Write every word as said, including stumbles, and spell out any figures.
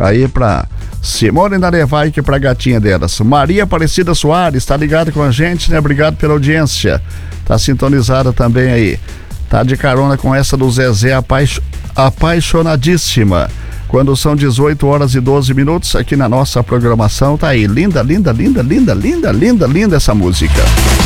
aí pra Simone Narevaique, pra gatinha delas. Maria Aparecida Soares, tá ligado com a gente, né? Obrigado pela audiência. Tá sintonizada também aí. Tá de carona com essa do Zezé, apaix... apaixonadíssima. Quando são dezoito horas e doze minutos, aqui na nossa programação, tá aí. Linda, linda, linda, linda, linda, linda, linda essa música.